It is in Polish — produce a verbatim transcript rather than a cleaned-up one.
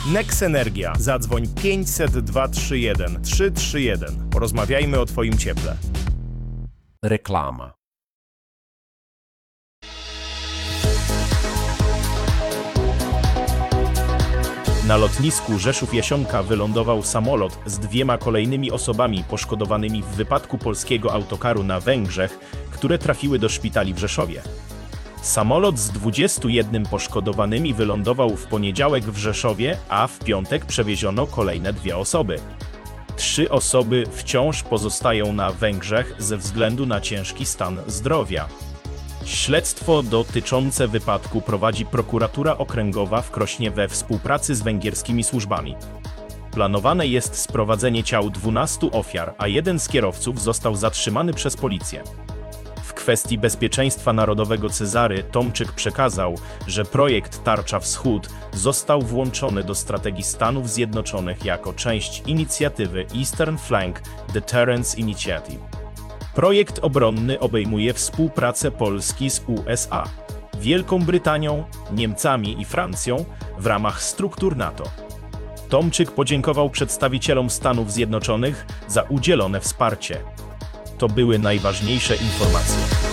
Nex Energia. Zadzwoń pięćset dwa trzy jeden trzy trzy jeden. Porozmawiajmy o Twoim cieple. Reklama. Na lotnisku Rzeszów-Jasionka wylądował samolot z dwiema kolejnymi osobami poszkodowanymi w wypadku polskiego autokaru na Węgrzech, które trafiły do szpitali w Rzeszowie. Samolot z dwudziestu jednymi poszkodowanymi wylądował w poniedziałek w Rzeszowie, a w piątek przewieziono kolejne dwie osoby. Trzy osoby wciąż pozostają na Węgrzech ze względu na ciężki stan zdrowia. Śledztwo dotyczące wypadku prowadzi prokuratura okręgowa w Krośnie we współpracy z węgierskimi służbami. Planowane jest sprowadzenie ciał dwunastu ofiar, a jeden z kierowców został zatrzymany przez policję. W kwestii bezpieczeństwa narodowego Cezary Tomczyk przekazał, że projekt Tarcza Wschód został włączony do strategii Stanów Zjednoczonych jako część inicjatywy Eastern Flank Deterrence Initiative. Projekt obronny obejmuje współpracę Polski z U S A, Wielką Brytanią, Niemcami i Francją w ramach struktur NATO. Tomczyk podziękował przedstawicielom Stanów Zjednoczonych za udzielone wsparcie. To były najważniejsze informacje.